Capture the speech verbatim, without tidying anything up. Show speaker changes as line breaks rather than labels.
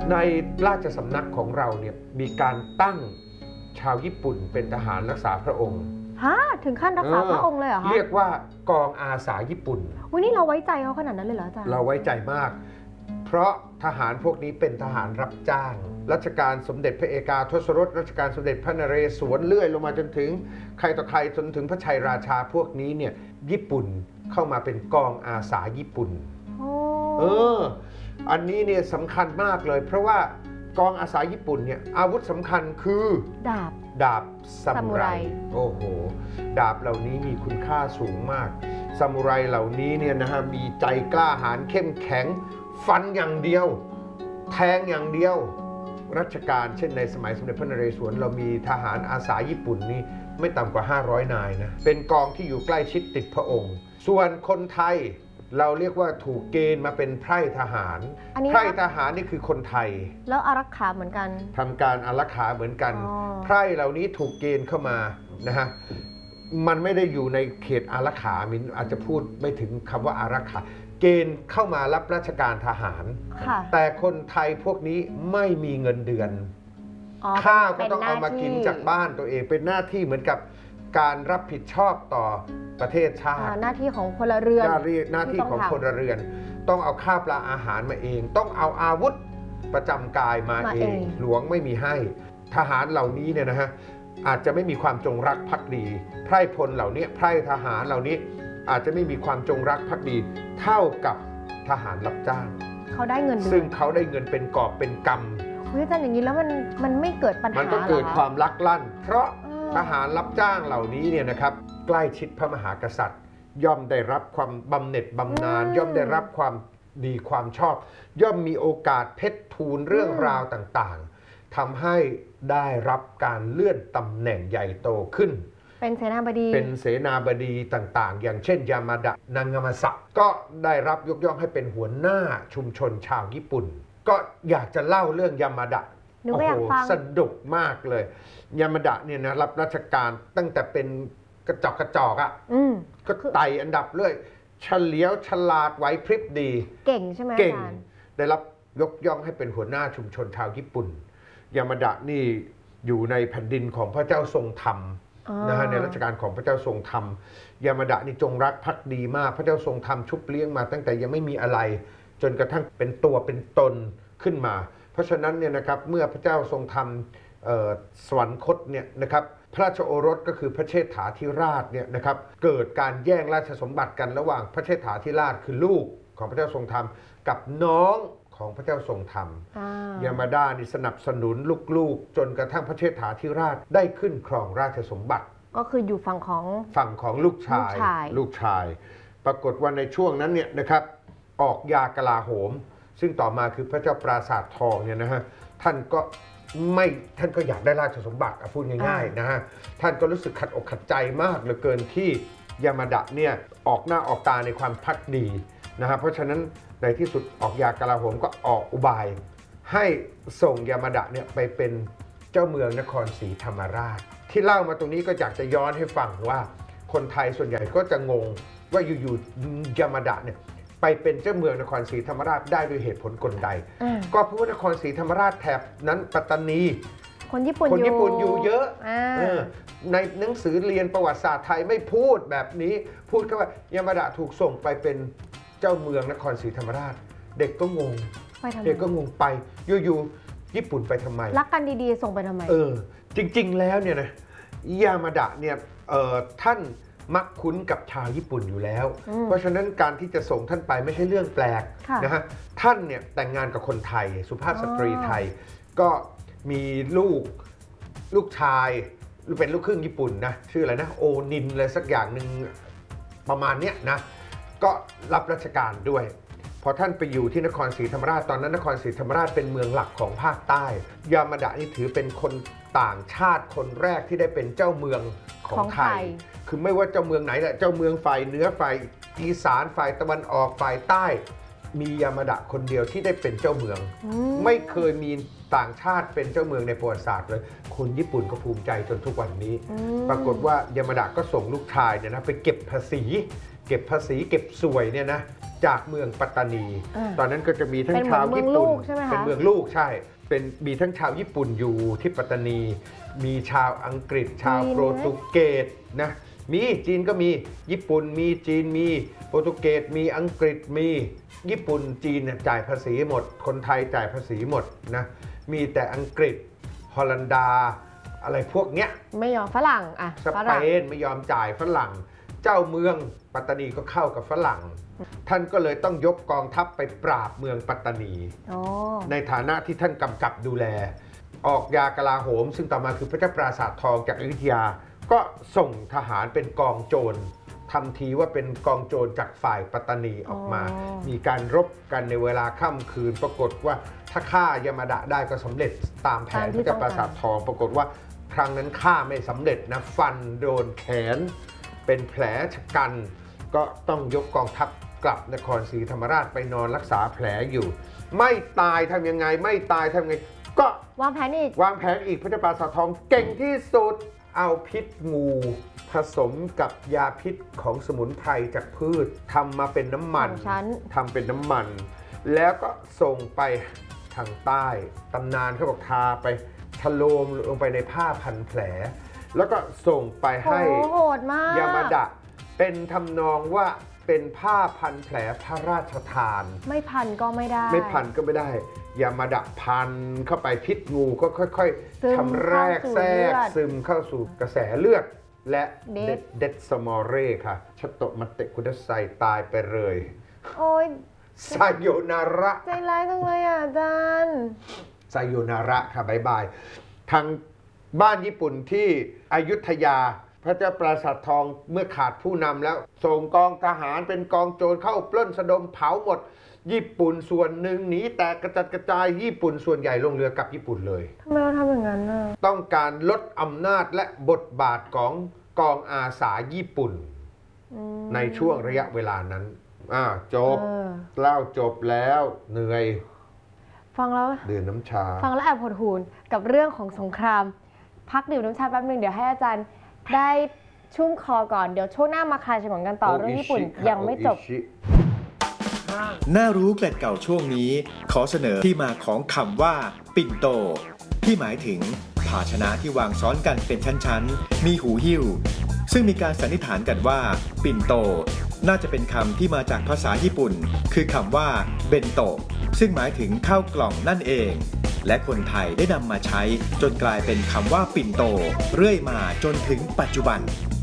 ในราชสำนักของเราเนี่ยมีการตั้งชาวญี่ปุ่นเป็นทหารรักษาพระองค์
ฮะถึงขั้นรักษาพระองค์เลยเหรอคะ
เรียกว่ากองอาสาญี่ปุ่น
วันนี้เราไว้ใจเขาขนาดนั้นเลยเหรออาจารย์
เราไว้ใจมากเพราะทหารพวกนี้เป็นทหารรับจ้างรัชกาลสมเด็จพระเอกาทศรสรัชกาลสมเด็จพระนเรศวรเลื่อยลงมาจนถึงใครต่อใครจนถึงพระชัยราชาพวกนี้เนี่ยญี่ปุ่นเข้ามาเป็นกองอาสาญี่ปุ่นเอออันนี้เนี่ยสำคัญมากเลยเพราะว่ากองอาสาญี่ปุ่นเนี่ยอาวุธสำคัญคือ
ดาบ
ดาบซามูไรโอ้โหดาบเหล่านี้มีคุณค่าสูงมากซามูไรเหล่านี้เนี่ยนะฮะมีใจกล้าหาญเข้มแข็งฟันอย่างเดียวแทงอย่างเดียวรัชกาลเช่นในสมัยสมเด็จพระนเรศวรเรามีทหารอาสาญี่ปุ่นนี่ไม่ต่ำกว่าห้าร้อยนายนะเป็นกองที่อยู่ใกล้ชิดติดพระองค์ส่วนคนไทยเราเรียกว่าถูกเกณฑ์มาเป็นไพร่ทหารไพร่ทหารนี่คือคนไทย
แล้วอารักขาเหมือนกัน
ทำการอารักขาเหมือนกันไพร่เหล่านี้ถูกเกณฑ์เข้ามานะฮะมันไม่ได้อยู่ในเขตอารักขามินอาจจะพูดไม่ถึงคำว่าอารักขาเกณฑ์เข้ามารับราชการทหารแต่คนไทยพวกนี้ไม่มีเงินเดือนข้าวก็ต้องเอามากินจากบ้านตัวเองเป็นหน้าที่เหมือนกับการรับผิดชอบต่อประเทศชาติ
หน้าที่ของพลเรือน
หน้าที่ของพลเรือนต้องเอาข้าวปลาอาหารมาเองต้องเอาอาวุธประจำกายมาเองหลวงไม่มีให้ทหารเหล่านี้เนี่ยนะฮะอาจจะไม่มีความจงรักภักดีไพร่พลเหล่านี้ไพร่ทหารเหล่านี้อาจจะไม่มีความจงรักภักดีเท่ากับทหารรับจ้าง
เขาได้เงิน
ซึ่งเขาได้เงินเป็นกอบเป็นกำ
เฮ้ยอาจารย์อย่างนี้แล้วมันมันไม่เกิดปัญหา
มันก็เกิดความลักลั่นเพราะทหารรับจ้างเหล่านี้เนี่ยนะครับใกล้ชิดพระมหากษัตริย์ย่อมได้รับความบำเหน็จบำนาญย่อมได้รับความดีความชอบย่อมมีโอกาสเพชรทูลเรื่องราวต่างๆทำให้ได้รับการเลื่อนตำแหน่งใหญ่โตขึ้น
เป็นเสนาบดี
เป็นเสนาบดีต่างๆอย่างเช่นยามาดะนางามาสะก็ได้รับยกย่องให้เป็นหัวหน้าชุมชนชาวญี่ปุ่นก็อยากจะเล่าเรื่องยามาดะ
โอ้โห
สนุกมากเลยยามาดะเนี่ยนะรับราชการตั้งแต่เป็นกระจอกกระจอกอ่ะก็ไต่อันดับเรื่อยเฉลียวฉลาดไหวพริบดี
เก่งใช่ไหม
เก่งได้รับยกย่องให้เป็นหัวหน้าชุมชนชาวญี่ปุ่นยามาดะนี่อยู่ในแผ่นดินของพระเจ้าทรงธรรมนะฮะในรัชกาลของพระเจ้าทรงธรรมยามาดะนี่จงรักภักดีมากพระเจ้าทรงธรรมชุบเลี้ยงมาตั้งแต่ยังไม่มีอะไรจนกระทั่งเป็นตัวเป็นตนขึ้นมาเพราะฉะนั้นเนี่ยนะครับเมื่อพระเจ้าทรงธรรมสวรรคตเนี่ยนะครับพระราชโอรสก็คือพระเชษฐาธิราชเนี่ยนะครับเกิดการแย่งราชสมบัติกันระหว่างพระเชษฐาธิราชคือลูกของพระเจ้าทรงธรรมกับน้องของพระเจ้าทรงธรรมยามาดานี่สนับสนุนลูกๆจนกระทั่งพระเชษฐาธิราชได้ขึ้นครองราชสมบัติ
ก็คืออยู่ฝั่งของ
ฝั่งของลูกชายลูกชายปรากฏว่าในช่วงนั้นเนี่ยนะครับออกยากลาโหมซึ่งต่อมาคือพระเจ้าปราสาททองเนี่ยนะฮะท่านก็ไม่ท่านก็อยากได้ราชสมบัติพูดง่ายๆนะฮะท่านก็รู้สึกขัดอกขัดใจมากเหลือเกินที่ยามาดะเนี่ยออกหน้าออกตาในความภักดีนะฮะเพราะฉะนั้นในที่สุดออกยากลาโหมก็ออกอุบายให้ส่งยามาดะเนี่ยไปเป็นเจ้าเมืองนครศรีธรรมราชที่เล่ามาตรงนี้ก็อยากจะย้อนให้ฟังว่าคนไทยส่วนใหญ่ก็จะงงว่าอยู่ๆยามาดะเนี่ยไปเป็นเจ้าเมืองนครศรีธรรมราชได้ด้วยเหตุผลกลใดก็เพราะว่านครศรีธรรมราชแถบนั้นปัตตานี
คนญี่ปุ่น
คนญี่ปุ่นอยู่เยอะในหนังสือเรียนประวัติศาสตร์ไทยไม่พูดแบบนี้พูดแค่ว่ายามาดะถูกส่งไปเป็นเจ้าเมืองนครศรีธรรมราชเด็กก็งงเด็กก็งงไปอยู่ๆญี่ปุ่นไปทำไม
รักกันดีๆส่งไปทำไม
เออจริงๆแล้วเนี่ยนะยามาดะเนี่ยท่านมักคุ้นกับชาวญี่ปุ่นอยู่แล้วเพราะฉะนั้นการที่จะส่งท่านไปไม่ใช่เรื่องแปลกนะฮะท่านเนี่ยแต่งงานกับคนไทยสุภาพสตรีไทยก็มีลูกลูกชายเป็นลูกครึ่งญี่ปุ่นนะชื่ออะไรนะโอนินอะไรสักอย่างหนึ่งประมาณเนี้ยนะก็รับราชการด้วยพอท่านไปอยู่ที่นครศรีธรรมราชตอนนั้นนครศรีธรรมราชเป็นเมืองหลักของภาคใต้ยามาดะนี่ถือเป็นคนต่างชาติคนแรกที่ได้เป็นเจ้าเมืองของไทยคือไม่ว่าเจ้าเมืองไหนแหละเจ้าเมืองฝ่ายเหนือฝ่ายอีสานฝ่ายตะวันออกฝ่ายใต้มียามาดะคนเดียวที่ได้เป็นเจ้าเมืองไม่เคยมีต่างชาติเป็นเจ้าเมืองในประวัติศาสตร์เลยคนญี่ปุ่นก็ภูมิใจจนทุกวันนี้ปรากฏว่ายามาดะก็ส่งลูกชายเนี่ยนะไปเก็บภาษีเก็บภาษีเก็บสวยเนี่ยนะจากเมืองปัตตานี
อ่า
ตอนนั้นก็จะมีทั้ง
เป็นเหมื
ชา
อ
วน
เมือง
ญี่ปุ่น
ลูกใช่ไหมคะ
เป็นเมืองลูกใช่เป็นมีทั้งชาวญี่ปุ่นอยู่ที่ปัตตานี มีชาวอังกฤษ ชาวโปรตุเกสนะมีจีนก็มีญี่ปุ่นมีจีนมีโปรตุเกสมีอังกฤษมีญี่ปุ่นจีนเนี่ยจ่ายภาษีหมดคนไทยจ่ายภาษีหมดนะมีแต่อังกฤษฮอลันดาอะไรพวกเนี้ย
ไม่ยอมฝรั่งอ่ะ
ส
ฝ
เป
รั่ง
นไม่ยอมจ่ายฝรั่ง เจ้าเมืองปัตตานีก็เข้ากับฝรั่ง ท่านก็เลยต้องยกกองทัพไปปราบเมืองปัตตานี
อ๋อ
ในฐานะที่ท่านกำกับดูแล ออกยากลาโหม ซึ่งต่อมาคือพระเจ้าปราสาททองจากอยุธยา ก็ส่งทหารเป็นกองโจรทำทีว่าเป็นกองโจรจากฝ่ายปัตตานีออกมา มีการรบกันในเวลาค่ำคืน ปรากฏว่าถ้าฆ่ายามาดะได้ก็สำเร็จตามแผนพระเจ้าปราสาททอง ปรากฏว่าครั้งนั้นฆ่าไม่สำเร็จนะฟันโดนแขน เป็นแผลชะกัน ก็ต้องยกกองทัพกลับนครศรีธรรมราชไปนอนรักษาแผลอยู่ ไม่ตายทำยังไงไม่ตายทำยังไง ก็
วางแผนอีก
วางแผนอีกพระเจ้าปราสาททองเก่งที่สุดเอาพิษงูผสมกับยาพิษของสมุนไพรจากพืชทำมาเป็นน้ำมัน
ของฉัน
ทำเป็นน้ำมัน แล้วก็ส่งไปทางใต้ตำนานเขาบอกทาไปชโลมลงไปในผ้าพันแผล แล้วก็ส่งไปให้
โอ้โหดมาก
ยามาดะเป็นทำนองว่าเป็นผ้าพันแผลพระราชทาน
ไม่พันก็ไม่ได้
ไม่พันก็ไม่ได้ยามาดะพันเข้าไปพิษงูก็ค่อย
ซึม
ๆชำแรก
เข้าสู่
แทรก
เลือด
ซึมเข้าสู่กระแสเลือด และ
เด็ด
เด็ดสมอเร่ค่ะชโตะมัตเตคุดะไซตายไปเลย
โอ้ย
ไซโยนาระ
ใจร้ายจังเลยอ่ะอาจารย์
ไซโยนาระค่ะบายบายทางบ้านญี่ปุ่นที่อยุธยา พระเจ้าปราสาททองเมื่อขาดผู้นำแล้ว ส่งกองทหารเป็นกองโจรเข้าปล้นสะดมเผาหมด ญี่ปุ่นส่วนหนึ่งหนีแตกกระจัดกระจายญี่ปุ่นส่วนใหญ่ลงเรือกลับญี่ปุ่นเลย
ทำไมเราทำอย่างนั้นน่ะ
ต้องการลดอำนาจและบทบาทของกองอาสาญี่ปุ่น
อืม
ในช่วงระยะเวลานั้นอ่าจบ
เออ
เล่าจบแล้วเหนื่อย
ฟังแล้ว
ดื่มน้ำชา
ฟังแล้วแอบหดหู่กับเรื่องของสงคราม พักดื่มน้ำชาแป๊บนึงเดี๋ยวให้อาจารย์ได้ชุ่มคอก่อน เดี๋ยวช่วงหน้ามาคลายฉงนกันต่อเรื่องญี่ปุ่นยังไม่จบ
โออิชิ
น่ารู้เกร็ดเก่าช่วงนี้ขอเสนอที่มาของคำว่าปิ่นโต ที่หมายถึงภาชนะที่วางซ้อนกันเป็นชั้นๆ มีหูหิ้ว ซึ่งมีการสันนิษฐานกันว่าปิ่นโต น่าจะเป็นคำที่มาจากภาษาญี่ปุ่น คือคำว่าเบนโตะซึ่งหมายถึงข้าวกล่องนั่นเอง และคนไทยได้นำมาใช้จนกลายเป็นคำว่าปิ่นโต เรื่อยมาจนถึงปัจจุบัน